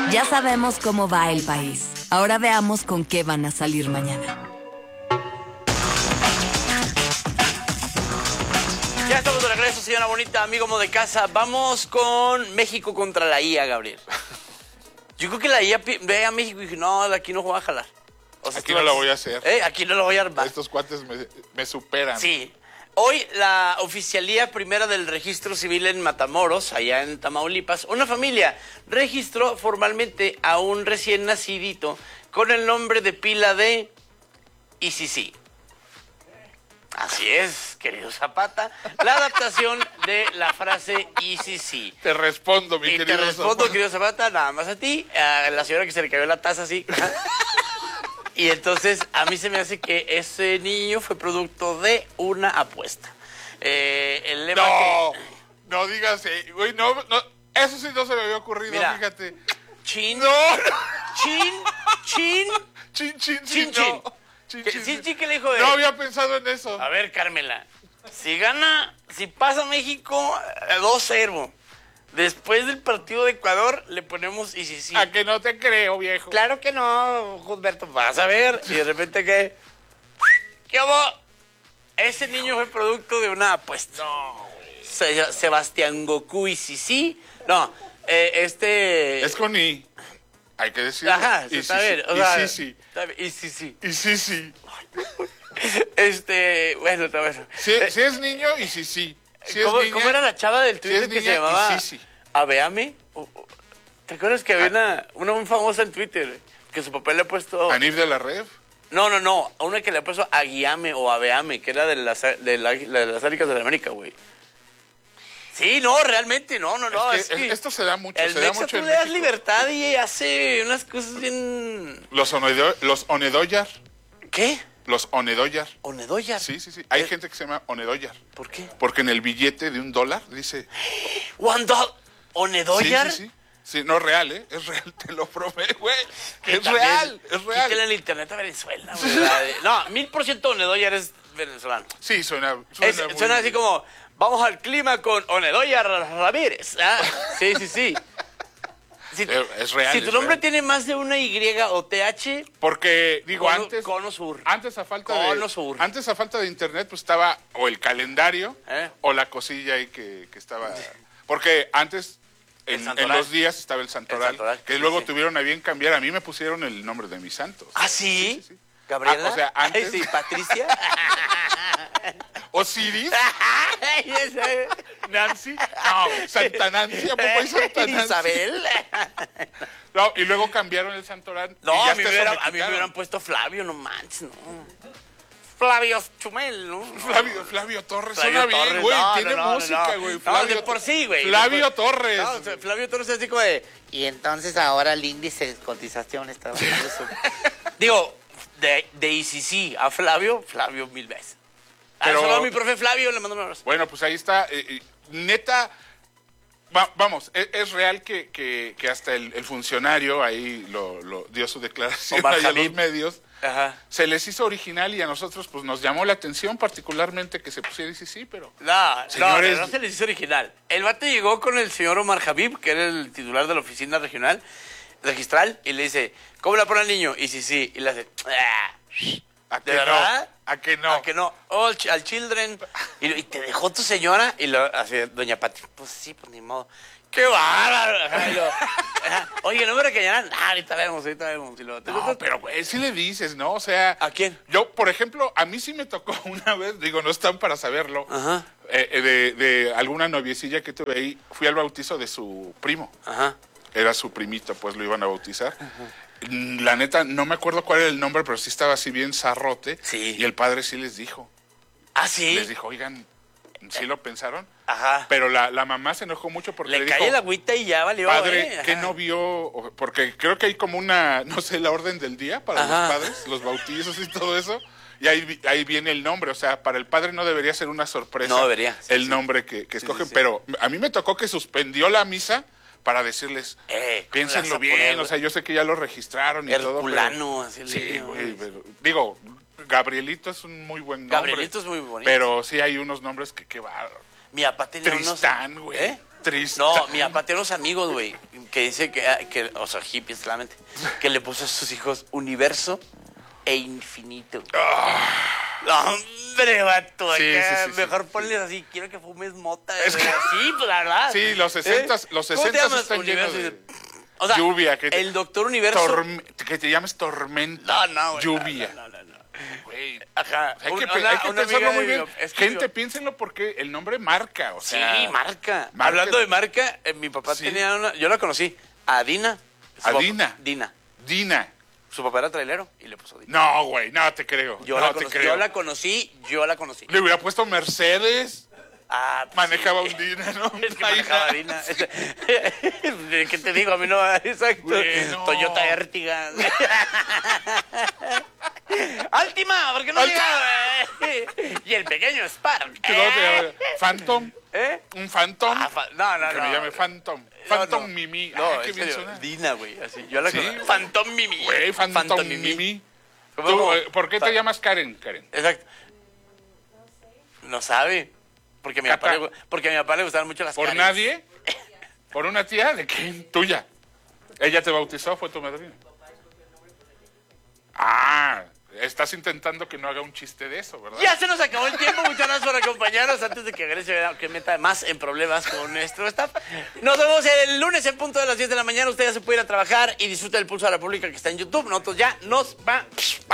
Ya sabemos cómo va el país. Ahora veamos con qué van a salir mañana. Ya estamos de regreso, señora bonita, amigo amo de casa. Vamos con México contra la IA, Gabriel. Yo creo que la IA ve a México y dice, no, de aquí no voy a jalar. O sea, aquí no lo voy a hacer. Aquí no lo voy a armar. Estos cuates me superan. Sí. Hoy la oficialía primera del registro civil en Matamoros, allá en Tamaulipas, una familia registró formalmente a un recién nacidito con el nombre de pila de ICC. Así es, querido Zapata, la adaptación de la frase ICC. Te respondo, mi Y querido te respondo, Zapata. querido Zapata, nada más a ti, a la señora que se le cayó la taza así. Y entonces a mí se me hace que ese niño fue producto de una apuesta. El lema No digas, güey, no, eso sí no se me había ocurrido, Mira. fíjate. Chin, No. chin, chin, Chin, chin, chin, chin, chin. no. Chin, ¿Qué- chin, sí, chin. sí, ¿qué le dijo? No había pensado en eso. A ver, Carmela, si pasa México 2-0, después del partido de Ecuador le ponemos ICC. A que no te creo, viejo. Claro que no, Gilberto, vas a ver. Y de repente, ¿qué hubo? Ese niño fue producto de una apuesta. No. Sebastián Goku y Sisi. No, Es con I. Hay que decirlo. Ajá, Y está sí, bien. sí, O sea, y sí, está bien, y sí. y sí. Bueno, está bueno. Si es niño, y sí. Si es ¿Cómo, niña, cómo era la chava del Twitter es que se niña, y llamaba sí. Aveame? ¿Te acuerdas que había una muy famosa en Twitter que su papá le ha puesto... Anif de la Rev. No, una que le ha puesto Aguiame o Aveame, que era de las Águilas de la América, güey. Sí, no, realmente, no. Es que esto se da mucho, El se da Mexa, mucho tú en le das México. libertad y hace unas cosas bien... Los Onedoyar. ¿Qué? Los Onedoyar. Onedoya. Sí. Hay gente que se llama Onedoyar. ¿Por qué? Porque en el billete de $1 dice... $1. ¿Onedoyar? Sí. Sí, no es real, ¿eh? Es real, te lo prometo, güey. Que Es también real. Quítale el internet a Venezuela, güey. No, 1000% Onedoyar es venezolano. Sí, suena Suena así como, vamos al clima con Onedoya Ramírez. ¿Ah? Sí. Si, Es real. si tu es nombre real. tiene más de una Y o TH, Porque, digo, antes... Cono Sur. Antes a falta Cono Sur. Antes a falta de internet, pues estaba o el calendario o la cosilla ahí que estaba... Porque antes... En los días estaba el Santoral, que luego tuvieron a bien cambiar. A mí me pusieron el nombre de mis santos. ¿Ah, sí? Sí. ¿Gabriela? O sea, antes... Ay, sí, ¿Patricia? Osiris, Ay, Nancy, no, Santa Nancy, ¿a poco hay Santa Nancy? Isabel. No, y luego cambiaron el Santoral. No, y ya a mí me hubieran puesto Flavio, no manches, no. Flavio Chumel, ¿no? Flavio Torres, Flavio suena bien, Torres, güey, no, tiene no, música, no. güey. No, Flavio, de por sí, güey. Flavio Torres. No, o sea, Flavio Torres es así como de... Y entonces ahora el índice de cotización está bajando eso. Digo, de ICC a Flavio 1000 veces. Pero- Solo a mi profe Flavio le mando un abrazo. Bueno, pues ahí está. Neta, vamos, es real que hasta el funcionario ahí lo dio su declaración Omar ahí a los Habib. medios. Ajá. Se les hizo original y a nosotros pues nos llamó la atención particularmente que se pusiera sí, pero... Señores- No se les hizo original. El vato llegó con el señor Omar Habib, que era el titular de la oficina registral, y le dice, ¿cómo la pone al niño? Y sí. Y le hace, ¿A ¿de que verdad? no? ¿A que no? ¿A que no? Oh, al children. Y te dejó tu señora. Y así, doña Pati, pues sí, pues ni modo. ¡Qué bárbaro! Ajá, oye, no me regañarán. ahorita vemos. Y luego, No, pero güey, sí le dices, ¿no? O sea... ¿A quién? Yo, por ejemplo, a mí sí me tocó una vez, digo, no están para saberlo, Ajá. de alguna noviecilla que tuve ahí, fui al bautizo de su primo. Ajá. Era su primito, pues lo iban a bautizar. La neta, no me acuerdo cuál era el nombre, pero sí estaba así bien zarrote. Sí. Y el padre sí les dijo. ¿Ah, sí? Les dijo, oigan, ¿sí lo pensaron? Ajá. Pero la mamá se enojó mucho porque Le le cae dijo, el agüita y ya valió. padre, ¿qué Ajá. no vio? Porque creo que hay como una, no sé, la orden del día para Ajá. los padres, los bautizos y todo eso. Y ahí viene el nombre. O sea, para el padre no debería ser una sorpresa. No debería, sí, el sí. nombre que escogen. sí. Pero a mí me tocó que suspendió la misa para decirles, ¿cómo le vas piénsenlo a bien. poner? O sea, yo sé que ya lo registraron y todo. Herculano, así Pero, le sí, digo, güey. Digo, Gabrielito es un muy buen nombre. Gabrielito es muy bonito. Pero sí hay unos nombres que qué bárbaro. Mi papá tenía Tristán, güey. ¿Eh? Tristán. No, mi papá tenía unos amigos, güey, que dice que, o sea, hippies claramente, que le puso a sus hijos universo e infinito. No, hombre, vato, Sí, acá, sí, mejor ponles así, quiero que fumes mota. Sí, pues la verdad. Sí, los 60 ¿Cómo te llamas? están llenos de O sea, lluvia. el Doctor Universo. Que te llames tormenta. No, güey. Lluvia. No. Güey, Ajá. hay que Una pensarlo muy bien. escribió. Gente, piénsenlo porque el nombre marca. O sea, Sí, marca. Hablando de marca, mi papá tenía una. Yo la conocí. A Dina. Dina. Su papá era trailero y le puso Dina. No, güey, no te creo. Yo la conocí. Le hubiera puesto Mercedes. Ah, pues manejaba sí. un Dina, ¿no? Es que manejaba Dina. ¿Qué te digo? A mí no. Exacto. Bueno. Toyota Ertiga. Altima, ¿por qué no llegaba? Y el pequeño Spark. Phantom. Un Phantom. No. Que me llame Phantom. Phantom Mimi. No, qué bien suena. Dina, güey. Así, yo la conocí. Sí, Phantom Mimi. Güey, Phantom Mimi. ¿Cómo? ¿Por qué te llamas Karen? Exacto. No sabe. Porque a mi papá le gustaban mucho las ¿Por Karens. nadie? ¿Por una tía? ¿De quién? Tuya. ¿Ella te bautizó? ¿Fue tu madrina? Ah, estás intentando que no haga un chiste de eso, ¿verdad? Ya se nos acabó el tiempo. Muchas gracias por acompañarnos. Antes de que Grecia que meta más en problemas con nuestro staff. Nos vemos el lunes en punto de las 10 de la mañana. Usted ya se puede ir a trabajar y disfruta del Pulso de la República que está en YouTube. Nosotros ya nos vamos.